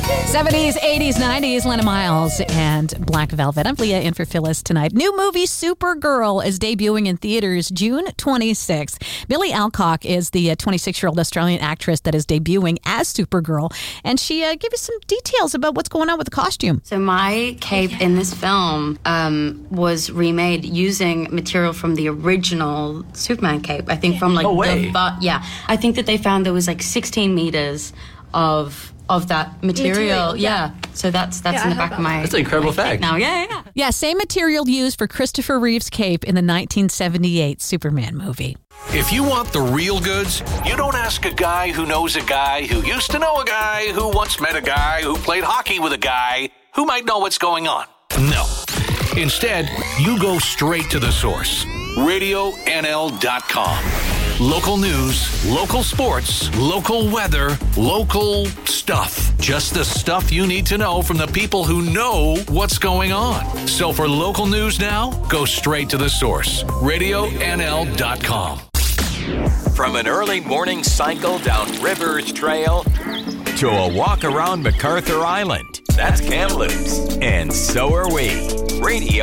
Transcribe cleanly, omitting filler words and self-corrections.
70s, 80s, 90s, Lena Miles and Black Velvet. I'm Leah in for Phyllis tonight. New movie Supergirl is debuting in theaters June 26th. Millie Alcock is the 26-year-old Australian actress that is debuting as Supergirl. And she gave us some details about what's going on with the costume. So my cape in this film was remade using material from the original Superman cape. I think from I think that they found there was like 16 meters of that material. Yeah. So that's in the back of my... That's an incredible fact. Now, yeah. Yeah, same material used for Christopher Reeve's cape in the 1978 Superman movie. If you want the real goods, you don't ask a guy who knows a guy who used to know a guy who once met a guy who played hockey with a guy who might know what's going on. No. Instead, you go straight to the source. RadioNL.com. Local news, local sports, local weather, local stuff. Just the stuff you need to know from the people who know what's going on. So for local news now, go straight to the source. RadioNL.com. From an early morning cycle down Rivers Trail to a walk around MacArthur Island. That's Kamloops. And so are we. Radio